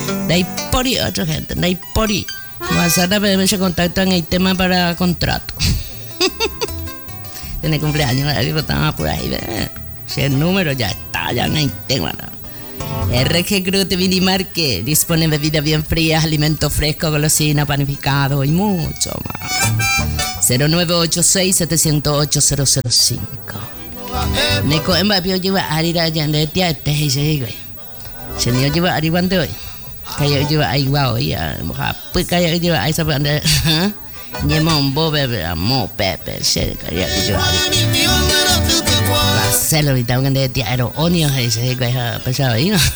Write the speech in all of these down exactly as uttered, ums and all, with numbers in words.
De ahí por ahí, otra gente, de ahí por ahí. Más a me se contactan el tema para contrato. Tiene cumpleaños, estamos por ahí, ¿verdad? Si el número ya está, ya no hay tema, ¿no? R G Cruz de Minimarket dispone de bebidas bien frías, alimentos frescos, golosina, panificado y mucho más. cero nueve ocho seis siete cero ocho cero cero cinco. Neko embapio lleva arira yande tia este hije güey. Senio lleva ariguante hoy. Kayak lleva aiguao ya. Pues kayak lleva aisa pande. Nyemon bobe mo pepe se kayak lleva ari. Marcelo ahorita un de tia ero onio hije güey pasaba ahí no.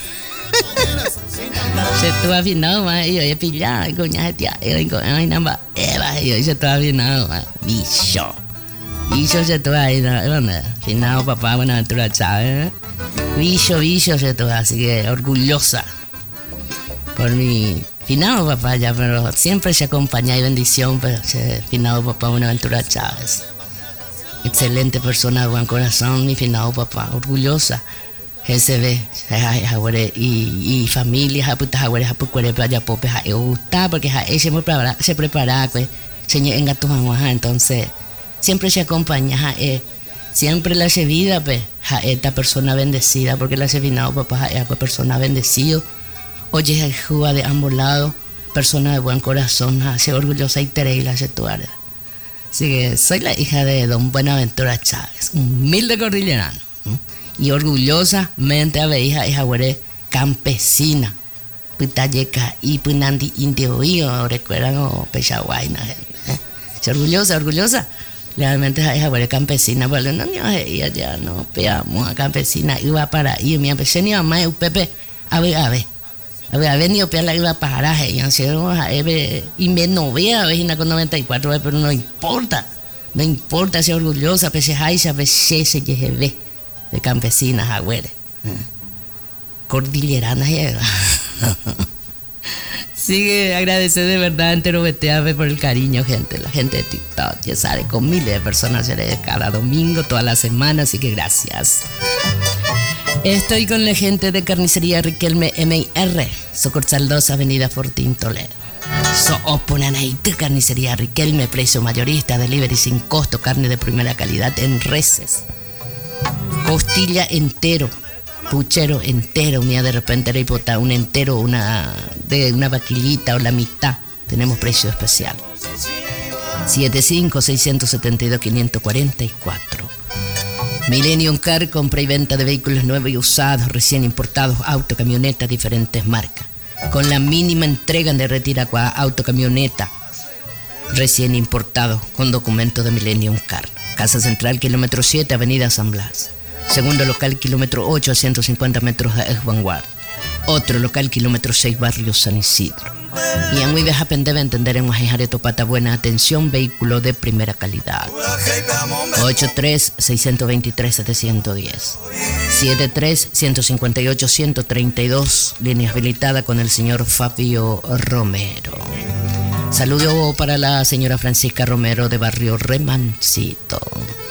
Se tu afinado más yo ya pilla coña tia era con ay namba eva yo se tu afinado más bicho. Bicho se tu ahí no finado papá Buenaventura Chávez. Bicho bicho se tu así que orgullosa por mi finado papá ya, pero siempre se acompaña y bendición pero se finado papá Buenaventura Chávez. Excelente persona, buen corazón, mi finado papá, orgullosa. S B, y, y familia, japuta, jaguare, japucuere, playa, pope, ja, me gusta porque ja, se prepara, se prepara, pues, señor en gato, entonces, siempre se acompaña, ja, eh, siempre la hace vida, pues, ja, esta persona bendecida, porque la hace finado, papá, ja, es persona bendecido, oye, es juga de ambos lados, persona de buen corazón, ja, se orgullosa y tereila, se tuarda. Así que soy la hija de don Buenaventura Chávez, humilde cordillerano. ¿Mm? Y orgullosamente abeja es agüere campesina. Pitayeca y punandi indio y recuerdan o pechaguayna. Se orgullosa, orgullosa. Realmente es agüere campesina. Bueno, no niños ella ya no peamos a campesina. Iba para ahí, mi empecé ni mamá y Pepe, a ver, a ver. A ver, a ver, ni opia la iba para ella, y me no vea, a ver, con noventa y cuatro, pero no importa, no importa, ser orgullosa, pese a esa, pese se lleve de campesinas, agüere, cordilleranas, llega. Sigue, agradecer de verdad, entero veteave por el cariño, gente, la gente de TikTok, ya sabe, con miles de personas cada domingo, toda la semana, así que gracias. Estoy con la gente de Carnicería Riquelme M I R, sucursal dos, Avenida Fortín, Toledo. So Oponanaita, Carnicería Riquelme, precio mayorista, delivery sin costo, carne de primera calidad en reses. Costilla entero, puchero entero, mía de repente le bota un entero, una de una vaquillita o la mitad, tenemos precio especial. siete cinco seis siete dos cinco cuatro cuatro. Millennium Car, compra y venta de vehículos nuevos y usados, recién importados, auto, camioneta, diferentes marcas. Con la mínima entrega de Retiracua, auto, camioneta, recién importado, con documento de Millennium Car. Casa Central, kilómetro siete, Avenida San Blas. Segundo local, kilómetro ocho, a ciento cincuenta metros de Ex Vanguard. Otro local, kilómetro seis, barrio San Isidro. Y en Huiveja debe entender en Guajajare Topata, buena atención, vehículo de primera calidad. ocho tres seis dos tres siete uno cero siete tres uno cinco ocho uno tres dos, línea habilitada con el señor Fabio Romero. Saludo para la señora Francisca Romero de barrio Remancito.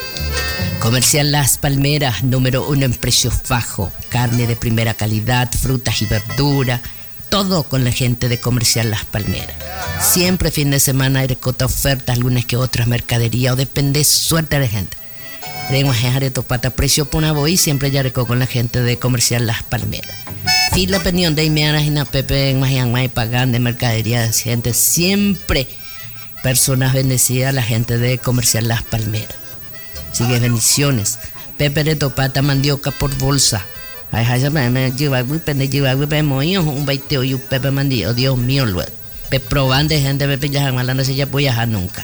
Comercial Las Palmeras, número uno en precios bajos, carne de primera calidad, frutas y verduras, todo con la gente de Comercial Las Palmeras. Siempre fin de semana hay recota ofertas, lunes que otras mercadería o depende suerte de gente. Tenemos a topata precio ponabo y siempre ya reco con la gente de Comercial Las Palmeras. Fila opinión de Imeana y Pepe en Majianmay pagan de mercadería de gente, siempre personas bendecidas, la gente de Comercial Las Palmeras. Sigue bendiciones. Pepe de topata mandioca por bolsa. Ay, ay, me lleva Pepe, lleva Pepe moío, un baiteo y un Pepe mandío, Dios mío, luego. Pepe probando gente, Pepe ya malando se ya voy a nunca.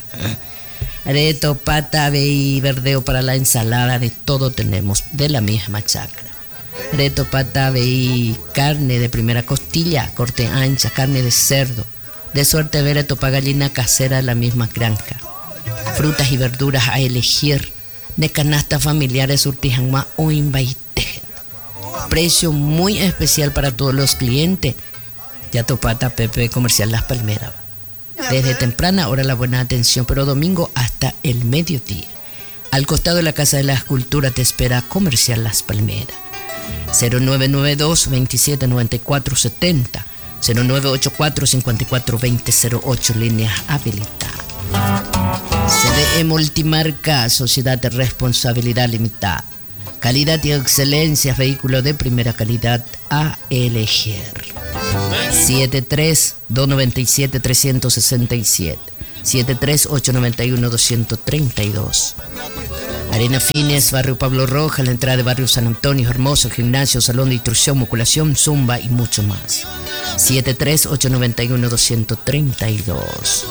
De topata y verdeo para la ensalada, de todo tenemos, de la misma chacra. De topata y carne de primera costilla, corte ancha, carne de cerdo. De suerte ver topa gallina casera, la misma granja. Frutas y verduras a elegir. De canastas familiares surtijan más o invaite. Precio muy especial para todos los clientes. Ya topata Pepe Comercial Las Palmeras. Desde temprana hora la buena atención, pero domingo hasta el mediodía. Al costado de la Casa de la Escultura te espera Comercial Las Palmeras. cero nueve nueve dos, veintisiete noventa y cuatro setenta. cero nueve ocho cuatro, cinco cuatro dos cero cero ocho, líneas habilitadas. C D E Multimarca, Sociedad de Responsabilidad Limitada. Calidad y excelencia, vehículo de primera calidad a elegir. siete tres, dos nueve siete, tres seis siete. siete tres, ocho nueve uno, dos tres dos. Arena Fines, Barrio Pablo Roja, la entrada de Barrio San Antonio, Hermoso, gimnasio, salón de instrucción, musculación, zumba y mucho más. siete tres, ocho nueve uno, dos tres dos.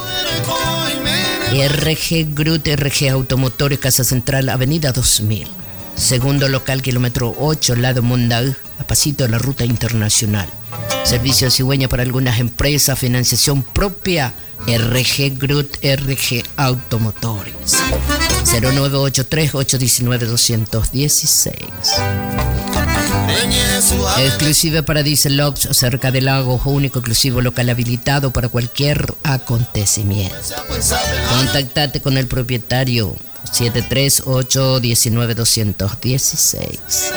R G Grut, R G Automotores, Casa Central, Avenida dos mil. Segundo local, kilómetro ocho, lado Mondaú, a pasito de la ruta internacional. Servicio de cigüeña para algunas empresas, financiación propia. R G Grut, R G Automotores. cero nueve ocho tres, ocho uno nueve, dos uno seis. Exclusiva para Diesel Ops, cerca del lago, único exclusivo local habilitado para cualquier acontecimiento. Contactate con el propietario siete tres ocho uno nueve, dos uno seis.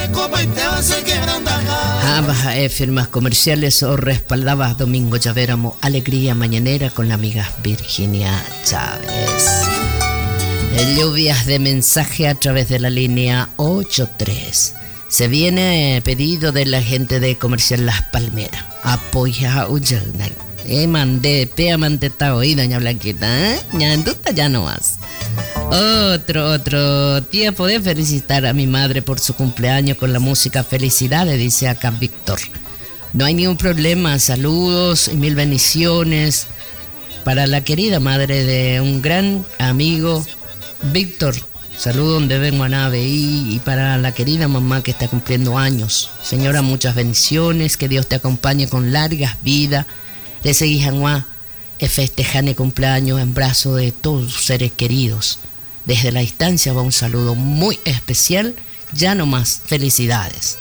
Jabas e firmas comerciales o respaldabas Domingo Llavéramo, alegría mañanera con la amiga Virginia Chávez. Lluvias de mensaje a través de la línea ocho tres. Se viene pedido de la gente de Comercial Las Palmeras. Apoya a Ullana. Eh, mandé, pea manteta hoy, doña Blanquita, ¿eh? Ya en duda ya no más. Otro, otro. Tía, ¿podés felicitar a mi madre por su cumpleaños con la música? Felicidades, dice acá Víctor. No hay ningún problema. Saludos y mil bendiciones para la querida madre de un gran amigo, Víctor. Saludos donde vengo a nave y, y para la querida mamá que está cumpliendo años. Señora, muchas bendiciones. Que Dios te acompañe con largas vidas. Le seguís a festejar el cumpleaños en brazos de todos sus seres queridos. Desde la distancia va un saludo muy especial. Ya no más, felicidades.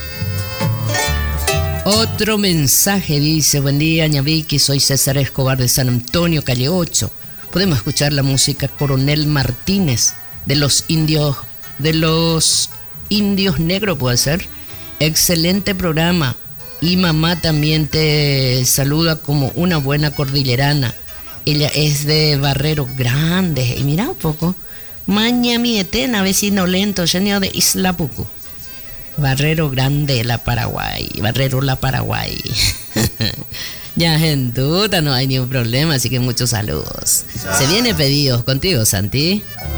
Otro mensaje dice: buen día, ña Vicky, soy César Escobar de San Antonio, calle ocho. Podemos escuchar la música Coronel Martínez de los indios, de los indios negros, puede ser. Excelente programa. Y mamá también te saluda como una buena cordillerana. Ella es de Barrero Grande. Y mira un poco. Maña mi etena, vecino lento, genio de Isla Pucu. Barrero Grande, la Paraguay. Barrero, la Paraguay. Ya en duda no hay ningún problema, así que muchos saludos. Se viene pedidos contigo, Santi.